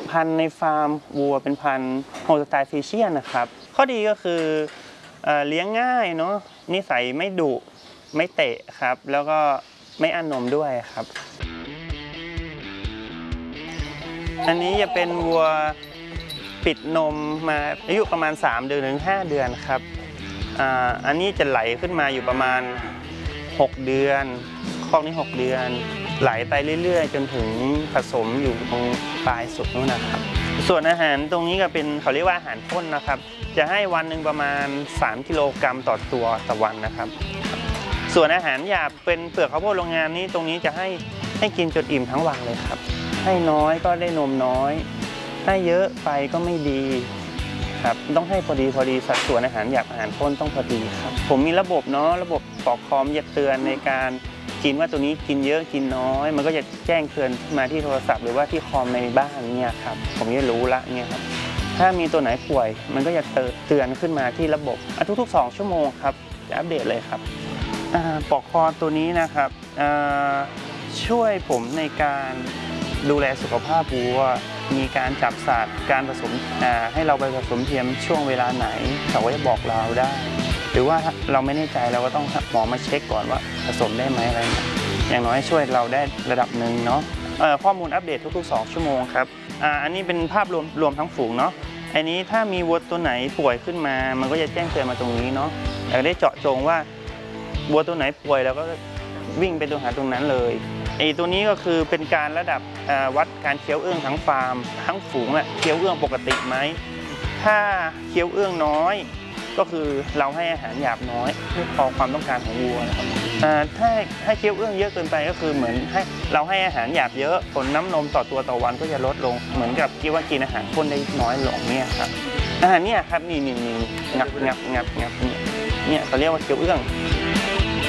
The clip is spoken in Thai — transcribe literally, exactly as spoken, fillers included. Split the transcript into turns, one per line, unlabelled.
พันธุ์ในฟาร์มวัวเป็นพันธุ์โฮลสไตน์ฟรีเชียนนะครับข้อดีก็คือเลี้ยงง่ายเนาะนิสัยไม่ดุไม่เตะครับแล้วก็ไม่อั้นนมด้วยครับอันนี้จะเป็นวัวปิดนมมาอายุประมาณสามเดือนถึงห้าเดือนครับอ่าอันนี้จะไหลขึ้นมาอยู่ประมาณหกเดือนคอกนี้หกเดือนไหลไปเรื่อยๆจนถึงผสมอยู่ตรงปลายสุดนู้นนะครับส่วนอาหารตรงนี้ก็เป็นเขาเรียกว่าอาหารพ่นนะครับจะให้วันหนึ่งประมาณสามกิโลกรัมต่อตัวต่อวันนะครับส่วนอาหารหยาบเป็นเปลือกข้าวโพดโรงงานนี้ตรงนี้จะให้ให้กินจนอิ่มทั้งวันเลยครับให้น้อยก็ได้นมน้อยให้เยอะไปก็ไม่ดีครับต้องให้พอดีพอดีสัดส่วนอาหารหยาบอาหารพ่นต้องพอดีครับผมมีระบบเนาะระบบปลอกคอมจะเตือนในการกินว่าตัวนี้กินเยอะกินน้อยมันก็จะแจ้งเตือนมาที่โทรศัพท์หรือว่าที่คอมในบ้านเนี่ยครับผมจะรู้ละเนี่ยครับถ้ามีตัวไหนป่วยมันก็จะเตือนขึ้นมาที่ระบบทุกๆสองชั่วโมงครับจะอัปเดตเลยครับปลอกคอตัวนี้นะครับช่วยผมในการดูแลสุขภาพวัวมีการจับสัตว์การผสมให้เราไปผสมเทียมช่วงเวลาไหนเขาก็จะบอกเราได้หรือว่าเราไม่แน่ใจเราก็ต้องหมอมาเช็คก่อนว่าผสมได้ไหมอะไรอย่างน้อยช่วยเราได้ระดับหนึ่งเนาะข้อมูลอัปเดตทุกๆสองชั่วโมงครับอันนี้เป็นภาพรวมรวมทั้งฝูงเนาะอันนี้ถ้ามีวัวตัวไหนป่วยขึ้นมามันก็จะแจ้งเตือนมาตรงนี้เนาะอยากได้เจาะจงว่าวัวตัวไหนป่วยแล้วก็วิ่งไปตัวหาตรงนั้นเลยไอ้ตัวนี้ก็คือเป็นการระดับวัดการเคี้ยวเอื้องทั้งฟาร์มทั้งฝูงอะเคี้ยวเอื้องปกติไหมถ้าเคี้ยวเอื้องน้อยก็คือเราให้อาหารหยาบน้อยเพื่อพอความต้องการของวัวนะครับถ้าให้เคี้ยวเอื้องเยอะเกินไปก็คือเหมือนให้เราให้อาหารหยาบเยอะผลน้ำนมต่อตัวต่อวันก็จะลดลงเหมือนกับที่ว่ากินอาหารข้นได้น้อยลงเนี่ยครับอาหารเนี่ยครับนี่นี่นี่งับงับงับงับเนี่ยเนี่ยเขาเรียกว่าเคี้ยวเอื้อง